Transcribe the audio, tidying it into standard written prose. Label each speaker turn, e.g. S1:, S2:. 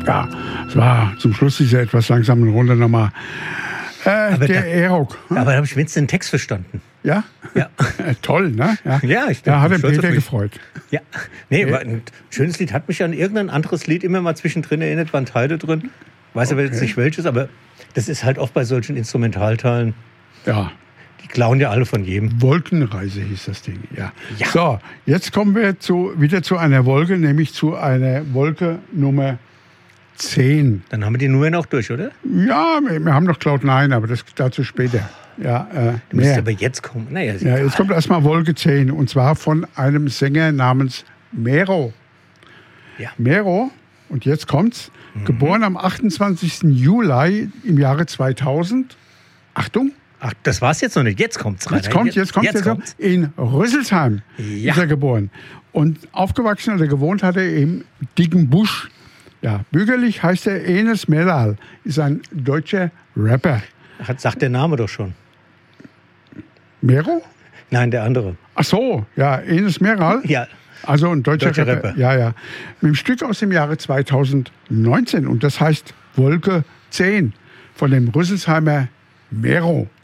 S1: Ja, es war zum Schluss dieser etwas langsamen Runde nochmal der Erok.
S2: Aber da habe ich wenigstens den Text verstanden.
S1: Ja?
S2: Ja.
S1: Toll, ne?
S2: Ja, ich bin
S1: da hat den
S2: stolz auf
S1: Peter
S2: mich.
S1: gefreut.
S2: Ja, nee, aber ein schönes Lied. Hat mich an irgendein anderes Lied immer mal zwischendrin erinnert, waren Teile drin. Weiß aber jetzt nicht welches, aber das ist halt oft bei solchen Instrumentalteilen.
S1: Ja.
S2: Die klauen ja alle von jedem.
S1: Wolkenreise hieß das Ding, ja.
S2: Ja.
S1: So, jetzt kommen wir wieder zu einer Wolke, nämlich zu einer Wolke Nummer 10.
S2: Dann haben wir die Nummern auch durch, oder?
S1: Ja, wir haben noch Cloud9, aber das dazu später. Ja,
S2: Du müsst aber jetzt kommen. Naja,
S1: ja, jetzt kommt erstmal Wolke 10 und zwar von einem Sänger namens Mero.
S2: Ja.
S1: Mero, und jetzt kommt's, geboren am 28. Juli im Jahre 2000. Achtung.
S2: Ach, das war's jetzt noch nicht. Jetzt kommt's rein.
S1: Jetzt kommt's. In Rüsselsheim ist er geboren. Und aufgewachsen oder gewohnt hat er im Dickenbusch. Ja, bürgerlich heißt er Enes Meral, ist ein deutscher Rapper.
S2: Sagt der Name doch schon.
S1: Mero?
S2: Nein, der andere.
S1: Ach so, ja, Enes Meral.
S2: Ja.
S1: Also ein deutscher Rapper. Ja, ja. Mit dem Stück aus dem Jahre 2019 und das heißt Wolke 10 von dem Rüsselsheimer Mero.